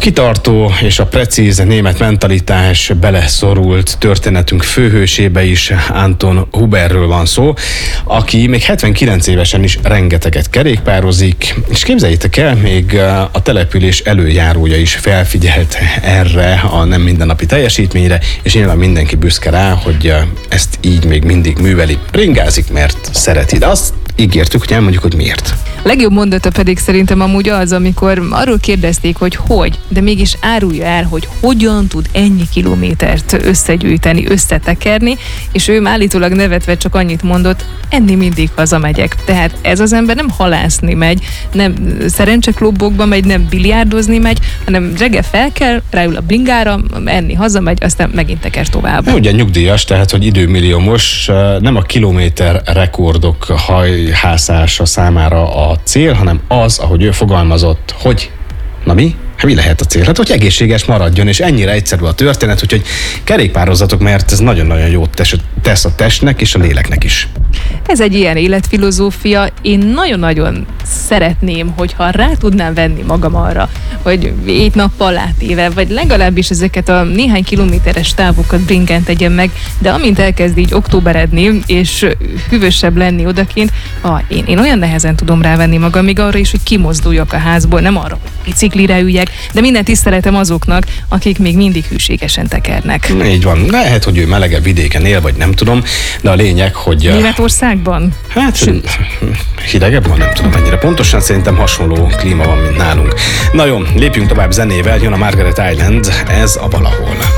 kitartó és a precíz német mentalitás beleszorult történetünk főhősébe is, Anton Huberről van szó, aki még 79 évesen is rengeteget kerékpározik, és képzeljétek el, még a település előjárója is felfigyelt erre a nem mindennapi teljesítményre, és nyilván mindenki büszke rá, hogy ezt így még mindig műveli. Ringázik, mert szereti, de azt ígértük, hogy elmondjuk, hogy miért. A legjobb mondata pedig szerintem amúgy az, amikor arról kérdezték, hogy, de mégis árulja el, hogy hogyan tud ennyi kilométert összegyűjteni, összetekerni, és ő állítólag nevetve csak annyit mondott, enni mindig hazamegyek. Tehát ez az ember nem halászni megy, nem szerencseklubokba megy, nem biliárdozni megy, hanem reggel fel kell, ráül a bringára, enni hazamegy, aztán megint teker tovább. Ugye nyugdíjas, tehát hogy időmilliómos, nem a kilométer rekordok hajhászása számára a cél, hanem az, ahogy ő fogalmazott, hogy mi lehet a cél? Hát, hogy egészséges maradjon, és ennyire egyszerű a történet, úgyhogy kerékpározzatok, mert ez nagyon-nagyon jót tesz a testnek és a léleknek is. Ez egy ilyen életfilozófia. Én nagyon-nagyon szeretném, hogyha rá tudnám venni magam arra, hogy 7 nappal átéve, vagy legalábbis ezeket a néhány kilométeres távokat bringán tegyem meg, de amint elkezd így októberedni, és hűvösebb lenni odakint, én olyan nehezen tudom rávenni magam, még arra is, hogy kimozduljak a házból, nem arra, hogy biciklire üljek, de minden tiszteletem azoknak, akik még mindig hűségesen tekernek. Így van. Lehet, hogy ő melegebb vidéken él, vagy nem tudom, de a lényeg, hogy... Németországban? Hát hidegebb van, nem tudom mennyire. Pontosan szerintem hasonló klíma van, mint nálunk. Na jó, lépjünk tovább zenével, jön a Margaret Island, ez a Valahol.